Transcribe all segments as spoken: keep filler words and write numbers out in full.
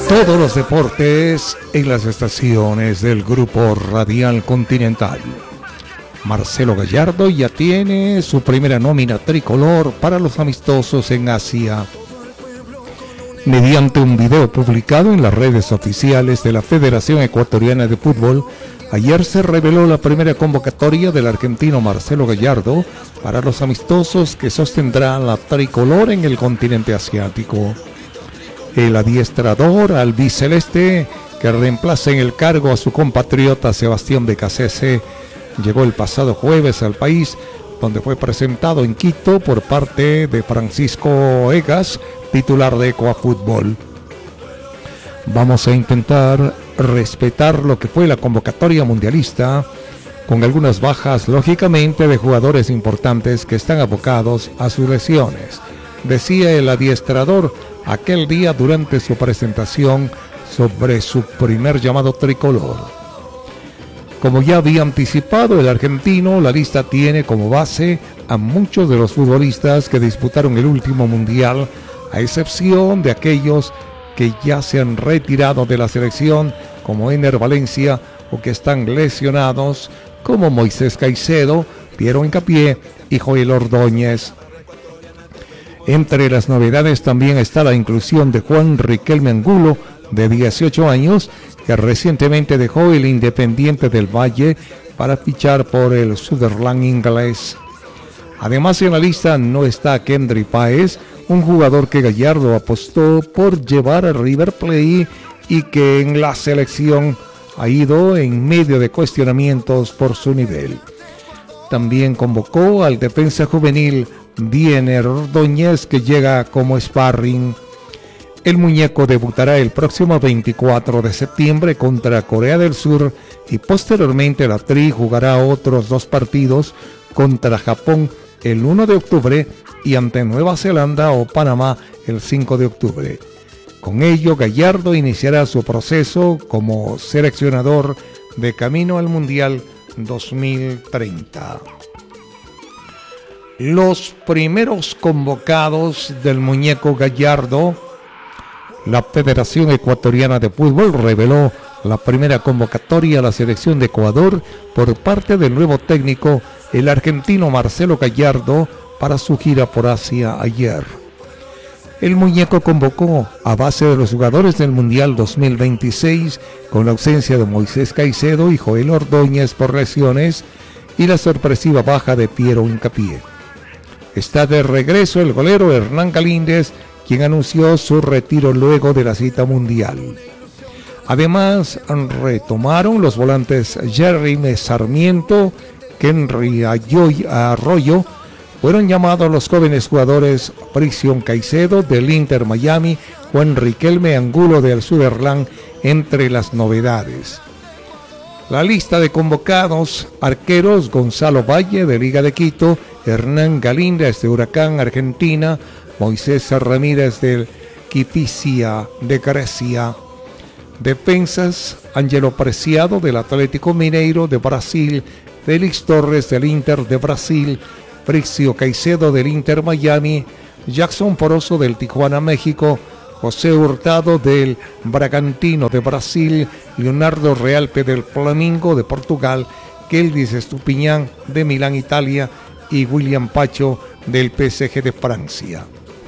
Todos los deportes en las estaciones del Grupo Radial Continental. Marcelo Gallardo ya tiene su primera nómina tricolor para los amistosos en Asia. Mediante un video publicado en las redes oficiales de la Federación Ecuatoriana de Fútbol, ayer se reveló la primera convocatoria del argentino Marcelo Gallardo para los amistosos que sostendrá la tricolor en el continente asiático. El adiestrador albiceleste, que reemplaza en el cargo a su compatriota Sebastián Becasese, llegó el pasado jueves al país, donde fue presentado en Quito por parte de Francisco Egas, titular de Ecuafútbol. Vamos a intentar respetar lo que fue la convocatoria mundialista, con algunas bajas, lógicamente, de jugadores importantes que están abocados a sus lesiones, decía el adiestrador aquel día durante su presentación sobre su primer llamado tricolor. Como ya había anticipado el argentino, la lista tiene como base a muchos de los futbolistas que disputaron el último mundial, a excepción de aquellos que ya se han retirado de la selección, como Ener Valencia, o que están lesionados, como Moisés Caicedo, Piero Hincapié y Joel Ordóñez. Entre las novedades también está la inclusión de Juan Riquelme Angulo, de dieciocho años, que recientemente dejó el Independiente del Valle para fichar por el Sunderland inglés. Además, en la lista no está Kendry Páez, un jugador que Gallardo apostó por llevar a River Plate y que en la selección ha ido en medio de cuestionamientos por su nivel. También convocó al defensa juvenil Diener Ordóñez, que llega como sparring. El muñeco debutará el próximo veinticuatro de septiembre contra Corea del Sur y posteriormente la Tri jugará otros dos partidos contra Japón el uno de octubre y ante Nueva Zelanda o Panamá el cinco de octubre. Con ello, Gallardo iniciará su proceso como seleccionador de camino al Mundial dos mil treinta. Los primeros convocados del muñeco Gallardo. La Federación Ecuatoriana de Fútbol reveló la primera convocatoria a la selección de Ecuador por parte del nuevo técnico, el argentino Marcelo Gallardo, para su gira por Asia ayer. El muñeco convocó a base de los jugadores del Mundial dos mil veintiséis, con la ausencia de Moisés Caicedo y Joel Ordóñez por lesiones y la sorpresiva baja de Piero Hincapié. Está de regreso el golero Hernán Galíndez, quien anunció su retiro luego de la cita mundial. Además, retomaron los volantes Jeremy Sarmiento, Kenry Arroyo. Fueron llamados los jóvenes jugadores Fricción Caicedo del Inter Miami, Juan Riquelme Angulo del Sunderland, entre las novedades. La lista de convocados: arqueros Gonzalo Valle de Liga de Quito, Hernán Galíndez de Huracán Argentina, Moisés Ramírez del Kifisia de Grecia. Defensas: Ángelo Preciado del Atlético Mineiro de Brasil, Félix Torres del Inter de Brasil, Friccio Caicedo del Inter Miami, Jackson Poroso del Tijuana México, José Hurtado del Bragantino de Brasil, Leonardo Realpe del Flamengo de Portugal, Keldis Estupiñán de Milán Italia y William Pacho del P S G de Francia.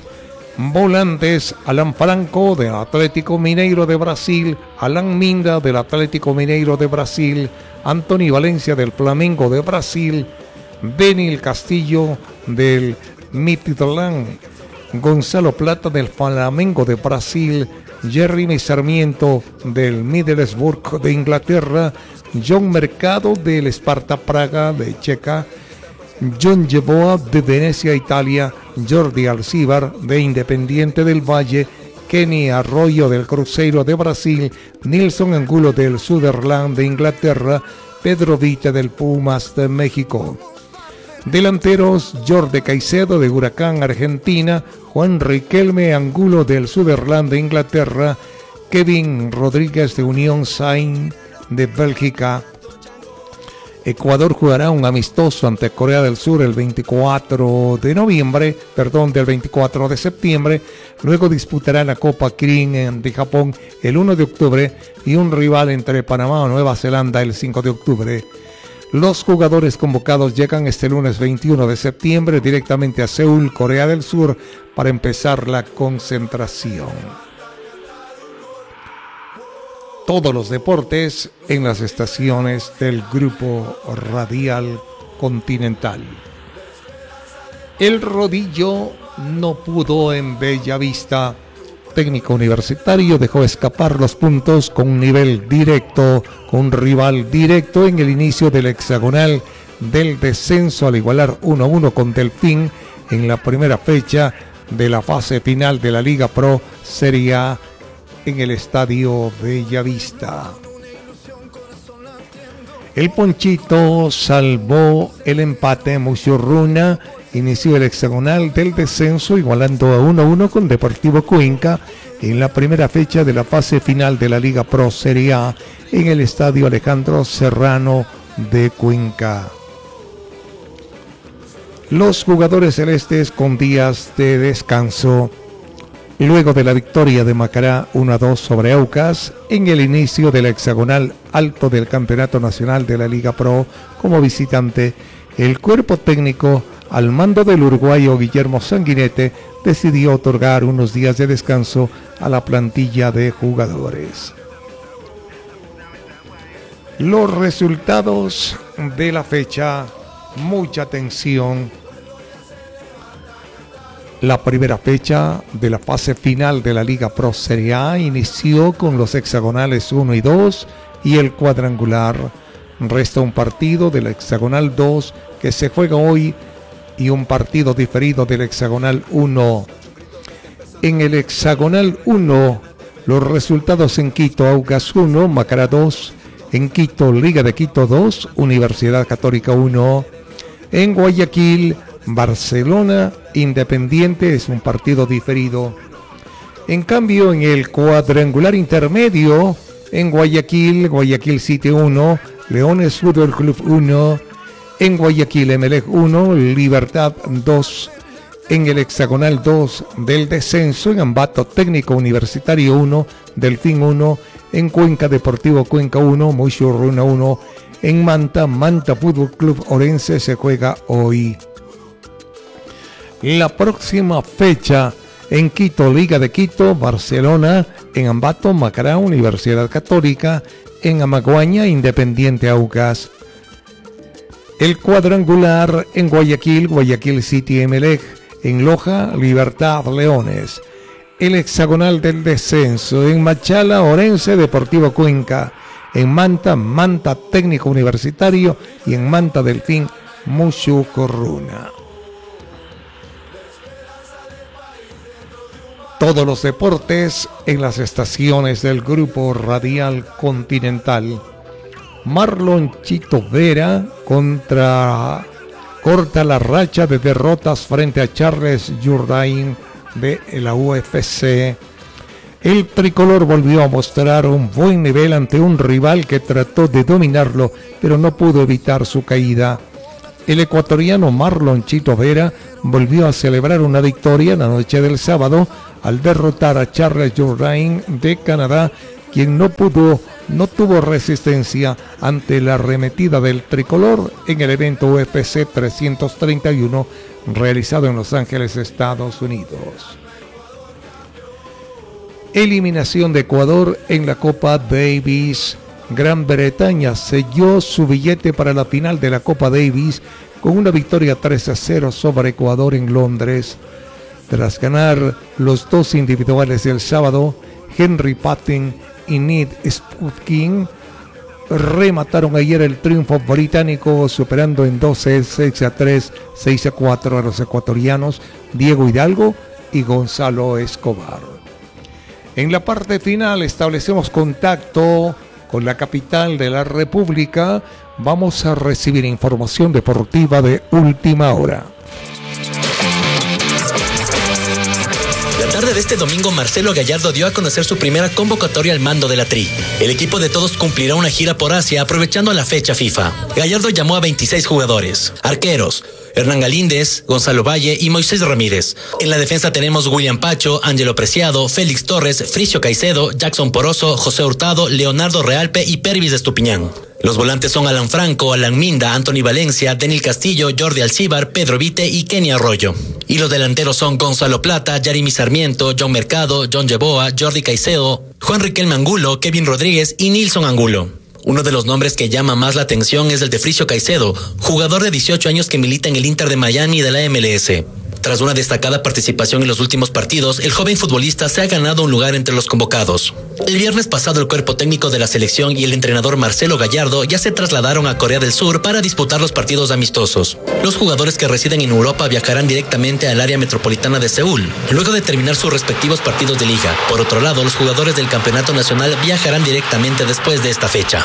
Volantes: Alan Franco del Atlético Mineiro de Brasil, Alan Minda del Atlético Mineiro de Brasil, Anthony Valencia del Flamengo de Brasil, Benil Castillo del Midtjylland, Gonzalo Plata del Flamengo de Brasil, Jeremy Sarmiento del Middlesbrough de Inglaterra, John Mercado del Sparta Praga de Checa, John Yeboah de Venecia, Italia, Jordi Alcíbar de Independiente del Valle, Kenny Arroyo del Cruzeiro de Brasil, Nilson Angulo del Sunderland de Inglaterra, Pedro Villa del Pumas de México. Delanteros: Jordi Caicedo de Huracán Argentina, Juan Riquelme Angulo del Sunderland de Inglaterra, Kevin Rodríguez de Unión Saint de Bélgica. Ecuador jugará un amistoso ante Corea del Sur el veinticuatro de noviembre, perdón, del veinticuatro de septiembre. Luego disputará la Copa Kirin de Japón el uno de octubre y un rival entre Panamá o Nueva Zelanda el cinco de octubre. Los jugadores convocados llegan este lunes veintiuno de septiembre directamente a Seúl, Corea del Sur, para empezar la concentración. Todos los deportes en las estaciones del Grupo Radial Continental. El Rodillo no pudo en Bellavista. Técnico Universitario dejó escapar los puntos con un nivel directo, con un rival directo en el inicio del hexagonal del descenso al igualar uno a uno con Delfín en la primera fecha de la fase final de la Liga Pro Serie A en el Estadio Bellavista. El Ponchito salvó el empate. Musurruna inició el hexagonal del descenso igualando a uno a uno con Deportivo Cuenca en la primera fecha de la fase final de la Liga Pro Serie A en el Estadio Alejandro Serrano de Cuenca. Los jugadores celestes con días de descanso luego de la victoria de Macará uno a dos sobre Aucas en el inicio del hexagonal alto del Campeonato Nacional de la Liga Pro como visitante, el cuerpo técnico al mando del uruguayo Guillermo Sanguinete decidió otorgar unos días de descanso a la plantilla de jugadores. Los resultados de la fecha, mucha atención. La primera fecha de la fase final de la Liga Pro Serie A inició con los hexagonales uno y dos y el cuadrangular. Resta un partido del hexagonal dos que se juega hoy y un partido diferido del hexagonal uno. En el hexagonal uno, los resultados en Quito: Aucas uno, Macará dos. En Quito, Liga de Quito dos, Universidad Católica uno. En Guayaquil, Barcelona Independiente, es un partido diferido. En cambio, en el cuadrangular intermedio, en Guayaquil, Guayaquil City uno, Leones Fútbol Club uno. En Guayaquil, Emelec uno, Libertad dos. En el hexagonal dos del descenso, en Ambato Técnico Universitario uno, Delfín uno. En Cuenca, Deportivo Cuenca uno, Musurruna uno. En Manta, Manta Fútbol Club Orense se juega hoy. La próxima fecha en Quito, Liga de Quito, Barcelona. En Ambato, Macará, Universidad Católica. En Amaguaña, Independiente Aucas. El cuadrangular en Guayaquil, Guayaquil City Emelec. En Loja, Libertad Leones. El hexagonal del descenso en Machala, Orense, Deportivo Cuenca. En Manta, Manta Técnico Universitario. Y en Manta Delfín, Musurruna. Todos los deportes en las estaciones del Grupo Radial Continental. Marlon Chito Vera contra corta la racha de derrotas frente a Charles Jourdain de la U F C. El tricolor volvió a mostrar un buen nivel ante un rival que trató de dominarlo, pero no pudo evitar su caída. El ecuatoriano Marlon Chito Vera volvió a celebrar una victoria la noche del sábado al derrotar a Charles Jourdain de Canadá, quien no pudo, no tuvo resistencia ante la arremetida del tricolor en el evento U F C trescientos treinta y uno realizado en Los Ángeles, Estados Unidos. Eliminación de Ecuador en la Copa Davis. Gran Bretaña selló su billete para la final de la Copa Davis con una victoria tres a cero sobre Ecuador en Londres. Tras ganar los dos individuales del sábado, Henry Patton y Ned Sputkin remataron ayer el triunfo británico, superando en doce, seis a tres, seis a cuatro a los ecuatorianos Diego Hidalgo y Gonzalo Escobar. En la parte final establecemos contacto con la capital de la República. Vamos a recibir información deportiva de última hora. tarde de este domingo, Marcelo Gallardo dio a conocer su primera convocatoria al mando de la Tri. El equipo de todos cumplirá una gira por Asia aprovechando la fecha FIFA. Gallardo llamó a veintiséis jugadores, arqueros, Hernán Galíndez, Gonzalo Valle y Moisés Ramírez. En la defensa tenemos William Pacho, Ángelo Preciado, Félix Torres, Fricio Caicedo, Jackson Poroso, José Hurtado, Leonardo Realpe y Pervis Estupiñán. Los volantes son Alan Franco, Alan Minda, Anthony Valencia, Denil Castillo, Jordi Alcíbar, Pedro Vite y Kenny Arroyo. Y los delanteros son Gonzalo Plata, Yarimi Sarmiento, John Mercado, John Yeboa, Jordi Caicedo, Juan Riquelme Angulo, Kevin Rodríguez y Nilson Angulo. Uno de los nombres que llama más la atención es el de Fricio Caicedo, jugador de dieciocho años que milita en el Inter de Miami de la M L S. Tras una destacada participación en los últimos partidos, el joven futbolista se ha ganado un lugar entre los convocados. El viernes pasado, el cuerpo técnico de la selección y el entrenador Marcelo Gallardo ya se trasladaron a Corea del Sur para disputar los partidos amistosos. Los jugadores que residen en Europa viajarán directamente al área metropolitana de Seúl, luego de terminar sus respectivos partidos de liga. Por otro lado, los jugadores del campeonato nacional viajarán directamente después de esta fecha.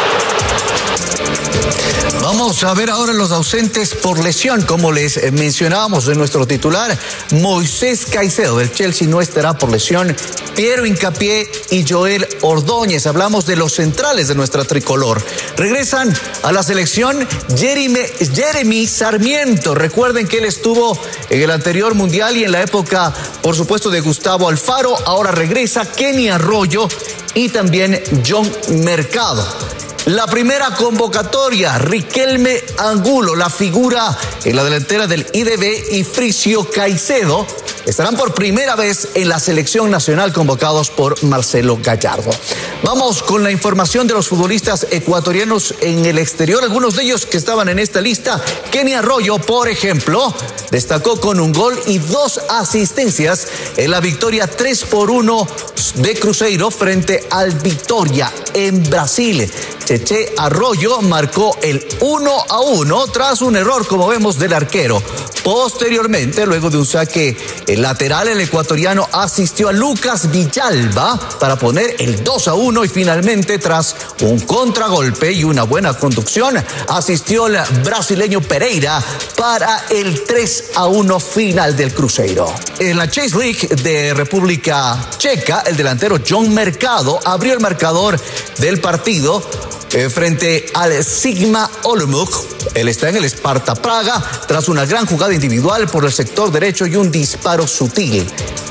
Vamos a ver ahora los ausentes por lesión. Como les mencionábamos en nuestro titular, Moisés Caicedo del Chelsea no estará por lesión, Piero Hincapié y Joel Ordóñez. Hablamos de los centrales de nuestra tricolor. Regresan a la selección Jeremy, Yarimi Sarmiento. Recuerden que él estuvo en el anterior mundial y en la época, por supuesto, de Gustavo Alfaro. Ahora regresa Kenny Arroyo y también John Mercado. La primera convocatoria, Riquelme Angulo, la figura en la delantera del I D B, y Fricio Caicedo estarán por primera vez en la selección nacional convocados por Marcelo Gallardo. Vamos con la información de los futbolistas ecuatorianos en el exterior, algunos de ellos que estaban en esta lista. Kenny Arroyo, por ejemplo, destacó con un gol y dos asistencias en la victoria tres por uno de Cruzeiro frente al Vitória en Brasil. Cheche Arroyo marcó el uno a uno tras un error, como vemos, del arquero. Posteriormente, luego de un saque lateral, el ecuatoriano asistió a Lucas Villalba para poner el dos a uno y finalmente, tras un contragolpe y una buena conducción, asistió el brasileño Pereira para el tres a uno final del Cruzeiro. En la Chase League de República Checa, el delantero John Mercado abrió el marcador del partido Eh, frente al Sigma Olomouc. Él está en el Sparta Praga tras una gran jugada individual por el sector derecho y un disparo sutil.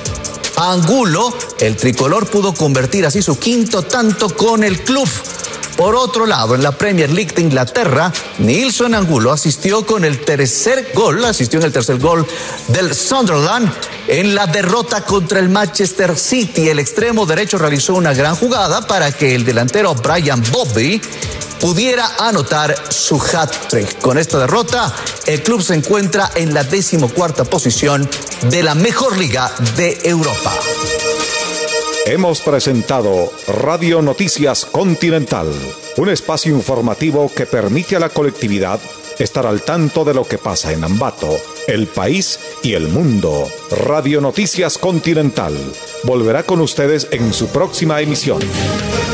Angulo, el tricolor, pudo convertir así su quinto tanto con el club. Por otro lado, en la Premier League de Inglaterra, Nilson Angulo asistió con el tercer gol, asistió en el tercer gol del Sunderland en la derrota contra el Manchester City. El extremo derecho realizó una gran jugada para que el delantero Brian Bobby pudiera anotar su hat-trick. Con esta derrota, el club se encuentra en la decimocuarta posición de la mejor liga de Europa. Hemos presentado Radio Noticias Continental, un espacio informativo que permite a la colectividad estar al tanto de lo que pasa en Ambato, el país y el mundo. Radio Noticias Continental volverá con ustedes en su próxima emisión.